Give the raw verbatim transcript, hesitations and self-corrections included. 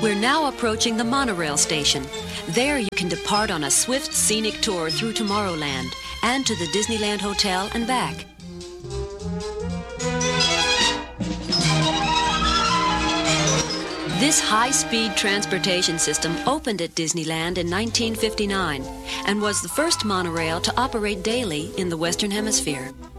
We're now approaching the monorail station. There you can depart on a swift, scenic tour through Tomorrowland and to the Disneyland Hotel and back. This high-speed transportation system opened at Disneyland in nineteen fifty-nine and was the first monorail to operate daily in the Western Hemisphere.